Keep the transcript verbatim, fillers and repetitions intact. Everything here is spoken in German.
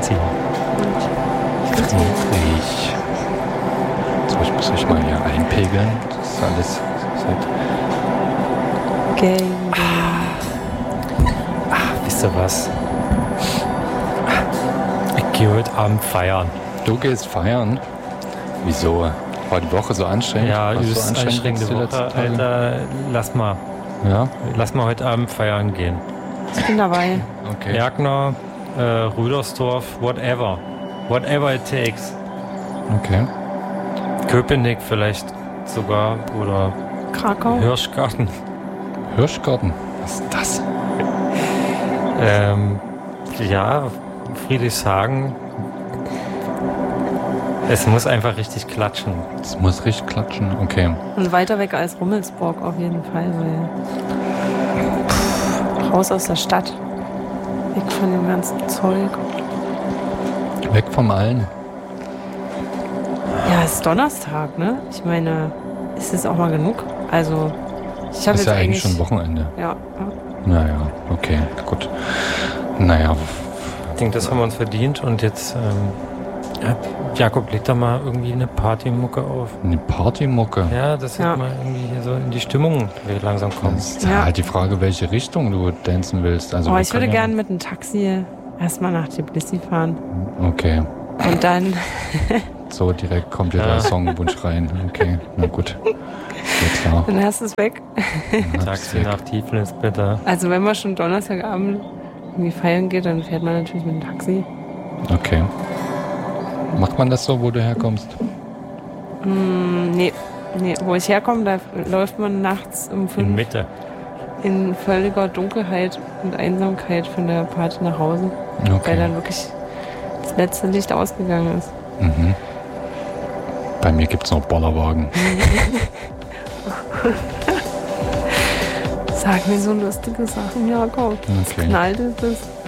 Franzi. Friedrich. So, ich muss mich mal hier einpegeln. Das ist alles seit... Gang. Ach, wisst ihr was? Ich gehe heute Abend feiern. Du gehst feiern? Wieso? War die Woche so anstrengend? Ja, Warst das du ist anstrengend anstrengende die letzten Woche. Tage? Alter, lass mal. Ja? Lass mal heute Abend feiern gehen. Ich bin dabei. Okay. Erkner, äh, Rüdersdorf, whatever. Whatever it takes. Okay. Köpenick vielleicht sogar oder Krakau. Hirschgarten. Hirschgarten. Was ist das? Ähm, ja, Friedrichshagen. Es muss einfach richtig klatschen. Es muss richtig klatschen. Okay. Und weiter weg als Rummelsburg auf jeden Fall, weil pff, raus aus der Stadt. Weg von dem ganzen Zeug. Weg vom Allen. Ja, es ist Donnerstag, ne? Ich meine, ist es auch mal genug? Also, ich habe Ist jetzt ja eigentlich eigentlich schon Wochenende. Ja, ja. Naja, okay, gut. Naja, Ich denke, das haben wir uns verdient und jetzt, ähm, ja, Jakob, leg da mal irgendwie eine Partymucke auf. eine Partymucke. Ja, das Ja. wird mal irgendwie hier so in die Stimmung wir langsam kommen. Das ist Ja. halt die Frage, welche Richtung du dancen willst. Also Oh, wir ich würde können ja- gerne mit einem Taxi erstmal nach Tbilisi fahren. Okay, Und dann, so direkt kommt dir Ja. der Songwunsch rein. Okay, na gut. Ja, klar. dann hast du es weg. Taxi nach Tiflis, bitte. Also wenn man schon Donnerstagabend irgendwie feiern geht, dann fährt man natürlich mit dem Taxi. Okay. Macht man das so, wo du herkommst? Hm, nee, nee, wo ich herkomme, da läuft man nachts um In fünf Mitte. in völliger Dunkelheit und Einsamkeit von der Party nach Hause, weil Okay. dann wirklich das letzte Licht ausgegangen ist. Mhm. Bei mir gibt es noch Bollerwagen. Sag mir so lustige Sachen, Jakob. Was Okay. knallt ist das?